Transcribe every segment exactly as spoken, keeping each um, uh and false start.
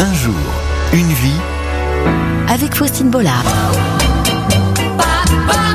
Un jour, une vie. Avec Faustine Bollard. Papa,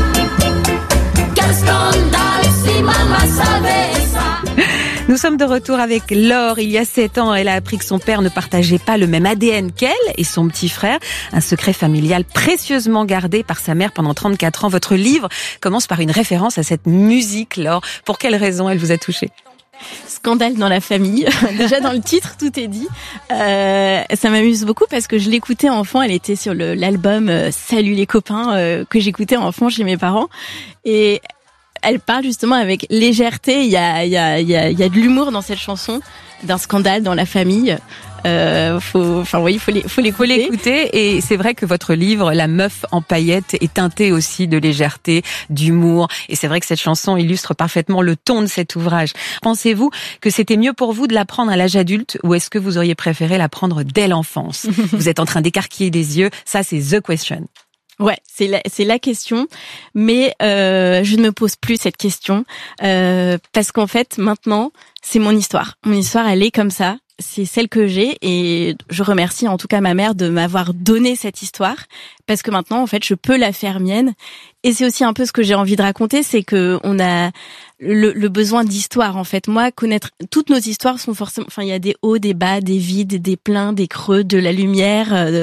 quel scandale si maman savait ça. Nous sommes de retour avec Laure. Il y a sept ans, elle a appris que son père ne partageait pas le même A D N qu'elle et son petit frère. Un secret familial précieusement gardé par sa mère pendant trente-quatre ans. Votre livre commence par une référence à cette musique, Laure. Pour quelle raison elle vous a touchée ? Scandale dans la famille. Déjà dans le titre, tout est dit. Euh, ça m'amuse beaucoup parce que je l'écoutais enfant. Elle était sur le, l'album euh, Salut les copains euh, que j'écoutais enfant chez mes parents. Et elle parle justement avec légèreté. Il y a, il y a, il y a, il y a de l'humour dans cette chanson, d'un scandale dans la famille. Euh, faut, enfin oui, faut les, faut l'écouter. Faut l'écouter. Et c'est vrai que votre livre, La meuf en paillettes, est teinté aussi de légèreté, d'humour. Et c'est vrai que cette chanson illustre parfaitement le ton de cet ouvrage. Pensez-vous que c'était mieux pour vous de l'apprendre à l'âge adulte, ou est-ce que vous auriez préféré l'apprendre dès l'enfance ? Vous êtes en train d'écarquiller des yeux. Ça, c'est the question. Ouais, c'est la, c'est la question, mais euh, je ne me pose plus cette question euh, parce qu'en fait, maintenant, c'est mon histoire. Mon histoire, elle est comme ça. C'est celle que j'ai et je remercie en tout cas ma mère de m'avoir donné cette histoire parce que maintenant en fait je peux la faire mienne et c'est aussi un peu ce que j'ai envie de raconter, c'est que on a le, le besoin d'histoire en fait. Moi, connaître toutes nos histoires sont forcément, enfin il y a des hauts, des bas, des vides, des pleins, des creux, de la lumière, de,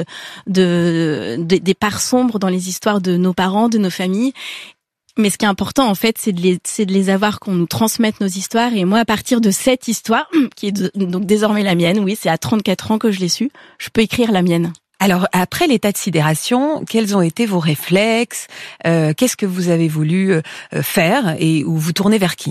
de, de des parts sombres dans les histoires de nos parents, de nos familles. Mais ce qui est important, en fait, c'est de les, c'est de les avoir, qu'on nous transmette nos histoires. Et moi, à partir de cette histoire, qui est de, donc désormais la mienne, oui, c'est à trente-quatre ans que je l'ai su, je peux écrire la mienne. Alors, après l'état de sidération, quels ont été vos réflexes ? euh, Qu'est-ce que vous avez voulu euh, faire et ou vous tournez vers qui ?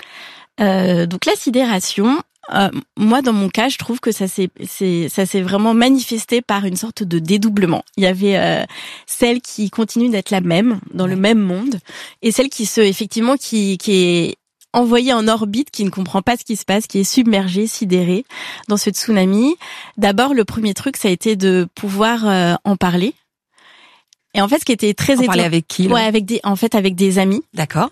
euh, Donc, la sidération... Euh, moi, dans mon cas, je trouve que ça s'est, c'est, ça s'est vraiment manifesté par une sorte de dédoublement. Il y avait euh, celle qui continue d'être la même dans le même monde, et celle qui se, effectivement, qui, qui est envoyée en orbite, qui ne comprend pas ce qui se passe, qui est submergée, sidérée dans ce tsunami. D'abord, le premier truc, ça a été de pouvoir euh, en parler. Et en fait, ce qui était très étonnant, parler avec qui là ? Ouais, avec des, en fait, avec des amis. D'accord.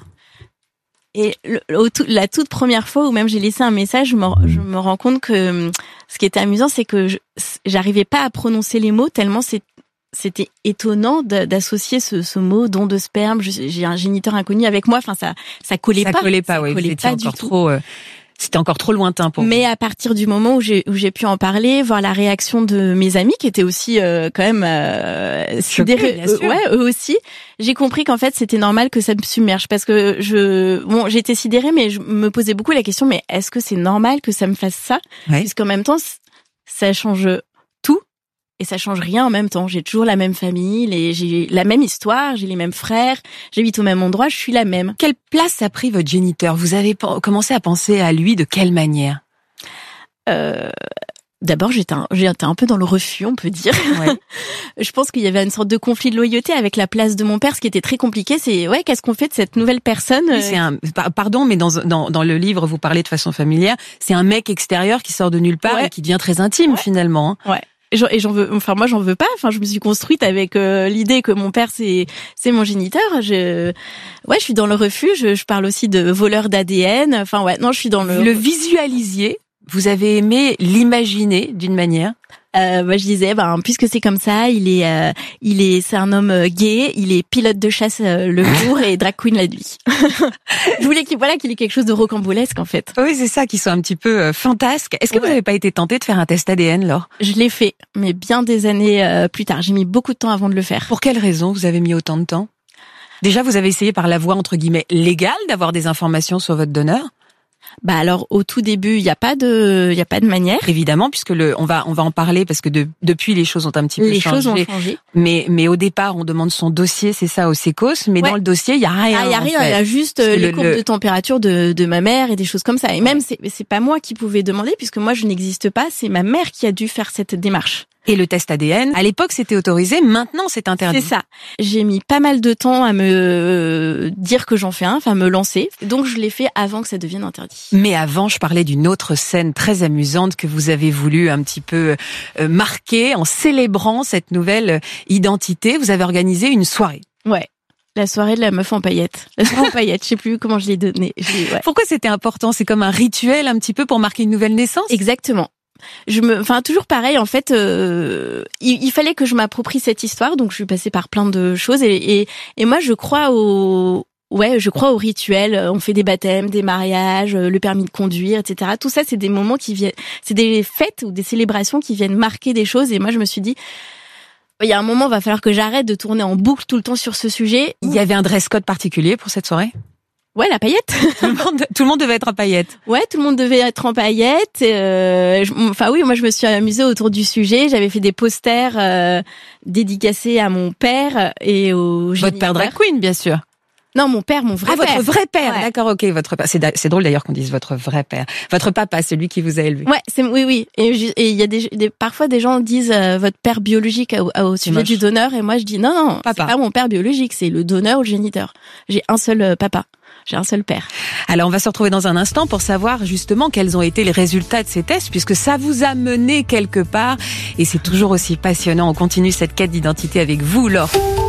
Et le, au tout, la toute première fois où même j'ai laissé un message, je me, je me rends compte que ce qui était amusant, c'est que je, j'arrivais pas à prononcer les mots tellement c'est, c'était étonnant d'associer ce, ce mot don de sperme. J'ai un géniteur inconnu avec moi. Enfin, ça, ça collait ça pas. Collait pas, ça oui. collait C'était pas du encore tout. trop. Euh... C'était encore trop lointain pour vous. Mais à partir du moment où j'ai où j'ai pu en parler, voir la réaction de mes amis qui étaient aussi euh, quand même euh, sidérés, bien sûr. Euh, ouais, eux aussi, j'ai compris qu'en fait c'était normal que ça me submerge parce que je bon, j'étais sidérée mais je me posais beaucoup la question, mais est-ce que c'est normal que ça me fasse ça ? Ouais. Puisqu'en même temps ça change tout et ça change rien en même temps. J'ai toujours la même famille, les, j'ai la même histoire, j'ai les mêmes frères, j'habite au même endroit, je suis la même. Quelle place a pris votre géniteur ? Vous avez commencé à penser à lui de quelle manière ? Euh, d'abord, j'étais un, j'étais un peu dans le refus, on peut dire. Ouais. Je pense qu'il y avait une sorte de conflit de loyauté avec la place de mon père, ce qui était très compliqué. C'est, ouais, qu'est-ce qu'on fait de cette nouvelle personne ? Oui, c'est un, pardon, mais dans, dans, dans le livre, vous parlez de façon familière. C'est un mec extérieur qui sort de nulle part ouais. et qui devient très intime, ouais. finalement. Ouais. Et j'en veux, enfin moi j'en veux pas. Enfin je me suis construite avec euh, l'idée que mon père c'est c'est mon géniteur. Je, ouais, je suis dans le refus. Je, je parle aussi de voleur d'A D N. Enfin ouais, non, je suis dans le. Vous le visualisiez. Vous avez aimé l'imaginer d'une manière. Euh, bah, je disais, ben puisque c'est comme ça, il est, euh, il est, c'est un homme gay, il est pilote de chasse euh, le jour et drag queen la nuit. Je voulais qu'il, voilà, qu'il ait quelque chose de rocambolesque en fait. Oui, c'est ça, qui soit un petit peu euh, fantasque. Est-ce que ouais. vous n'avez pas été tenté de faire un test A D N, Laure ? Je l'ai fait, mais bien des années euh, plus tard. J'ai mis beaucoup de temps avant de le faire. Pour quelle raison vous avez mis autant de temps ? Déjà, vous avez essayé par la voie entre guillemets légale d'avoir des informations sur votre donneur ? Bah alors au tout début, il y a pas de il y a pas de manière. Évidemment, puisque le on va on va en parler parce que de, depuis les choses ont un petit peu les changé. Les choses ont changé. Mais mais au départ, on demande son dossier, c'est ça au Sécos, mais ouais. dans le dossier, il y a rien. Ah, il y a rien, il y a juste parce les le, courbes le... de température de de ma mère et des choses comme ça. Et même c'est c'est pas moi qui pouvais demander puisque moi je n'existe pas, c'est ma mère qui a dû faire cette démarche. Et le test A D N, à l'époque, c'était autorisé, maintenant, c'est interdit. C'est ça. J'ai mis pas mal de temps à me dire que j'en fais un, enfin me lancer. Donc, je l'ai fait avant que ça devienne interdit. Mais avant, je parlais d'une autre scène très amusante que vous avez voulu un petit peu euh, marquer en célébrant cette nouvelle identité. Vous avez organisé une soirée. Ouais. La soirée de la meuf en paillettes. La soirée en paillettes, je sais plus comment je l'ai donnée. Je l'ai, ouais. Pourquoi c'était important ? C'est comme un rituel un petit peu pour marquer une nouvelle naissance ? Exactement. je me, enfin toujours pareil en fait. Euh, il, il fallait que je m'approprie cette histoire, donc je suis passée par plein de choses et et, et moi je crois au Ouais, je crois aux rituels. On fait des baptêmes, des mariages, le permis de conduire, et cetera. Tout ça, c'est des moments qui viennent, c'est des fêtes ou des célébrations qui viennent marquer des choses. Et moi, je me suis dit, il y a un moment, il va falloir que j'arrête de tourner en boucle tout le temps sur ce sujet. Il y avait un dress code particulier pour cette soirée? Ouais, la paillette. Tout le monde, tout le monde devait être en paillettes. Ouais, tout le monde devait être en paillettes. Euh, je, enfin oui, moi je me suis amusée autour du sujet. J'avais fait des posters euh, dédicacés à mon père et au Votre père drag queen, bien sûr. Non, mon père, mon vrai ah, père. votre vrai père, ouais. D'accord, ok, votre père. C'est, c'est drôle d'ailleurs qu'on dise votre vrai père. Votre papa, celui qui vous a élevé. Ouais, c'est oui, oui. Et il y a des, des, parfois des gens disent euh, votre père biologique au, au sujet du donneur, et moi je dis non, non, papa. C'est pas mon père biologique, c'est le donneur ou le géniteur. J'ai un seul euh, papa. J'ai un seul père. Alors, on va se retrouver dans un instant pour savoir justement quels ont été les résultats de ces tests, puisque ça vous a mené quelque part. Et c'est toujours aussi passionnant. On continue cette quête d'identité avec vous, Laure.